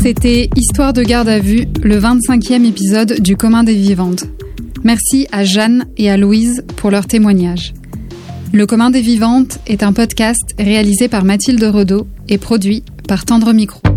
C'était Histoire de garde à vue, le 25e épisode du Commun des Vivantes. Merci à Jeanne et à Louise pour leur témoignage. Le Commun des Vivantes est un podcast réalisé par Mathilde Redaud et produit par Tendre Micro.